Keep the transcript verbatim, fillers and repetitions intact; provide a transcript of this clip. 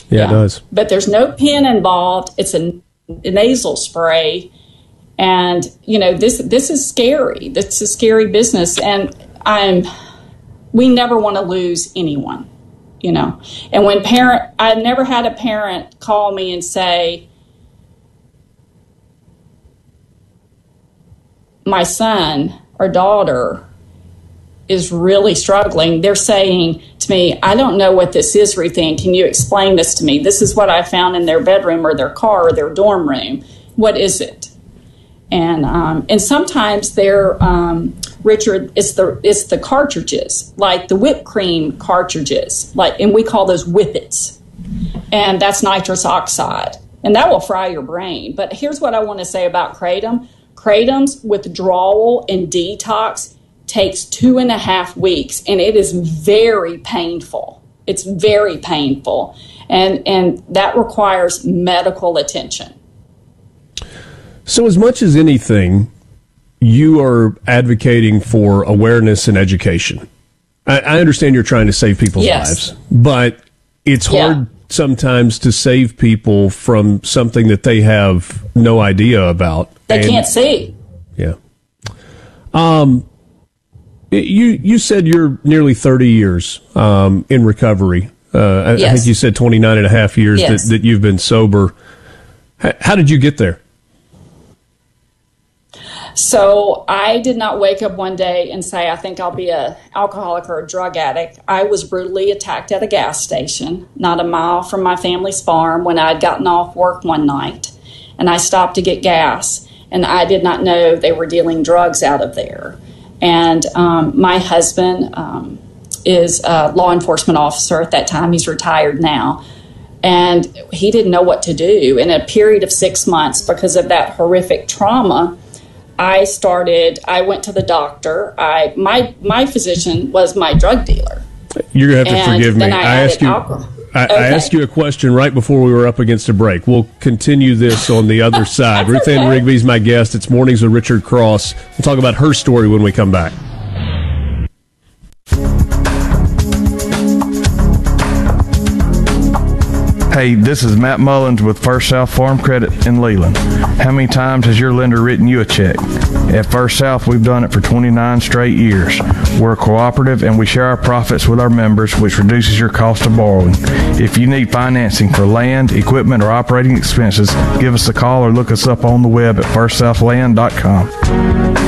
Yeah, yeah, it does. But there's no pen involved. It's a, a nasal spray. And, you know, this this is scary. This is scary business. And I'm, we never want to lose anyone, you know. And when parent, I never had a parent call me and say, my son or daughter is really struggling. They're saying to me, I don't know what this is, Ruthann. Can you explain this to me? This is what I found in their bedroom or their car or their dorm room. What is it? And um, and sometimes they're, um, Richard, it's the it's the cartridges, like the whipped cream cartridges, like, and we call those whippets. And that's nitrous oxide. And that will fry your brain. But here's what I want to say about Kratom. Kratom's withdrawal and detox takes two and a half weeks, and it is very painful. It's very painful. And and that requires medical attention. So as much as anything, you are advocating for awareness and education. I, I understand you're trying to save people's yes. lives, but it's hard yeah. sometimes to save people from something that they have no idea about. They and, can't see. Yeah. Um. You you said you're nearly thirty years um, in recovery. Uh, I, yes. I think you said twenty-nine and a half years yes. that, that you've been sober. H- how did you get there? So I did not wake up one day and say, I think I'll be an alcoholic or a drug addict. I was brutally attacked at a gas station, not a mile from my family's farm, when I had gotten off work one night. And I stopped to get gas. And I did not know they were dealing drugs out of there. And um, my husband um, is a law enforcement officer at that time. He's retired now. And he didn't know what to do. In a period of six months, because of that horrific trauma, I started, I went to the doctor. I my my physician was my drug dealer. You're going to have to and forgive me. I, I asked you alcohol. I, okay. I asked you a question right before we were up against a break. We'll continue this on the other side. Ruthann okay. Rigby's my guest. It's Mornings with Richard Cross. We'll talk about her story when we come back. Hey, this is Matt Mullins with First South Farm Credit in Leland. How many times has your lender written you a check? At First South, we've done it for twenty-nine straight years. We're cooperative and we share our profits with our members, which reduces your cost of borrowing. If you need financing for land, equipment, or operating expenses, give us a call or look us up on the web at first south land dot com.